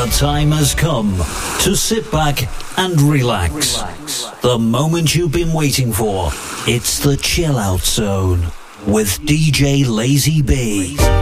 time has come to sit back and relax. The moment you've been waiting for. It's the Chill Out Zone with DJ Lazy B.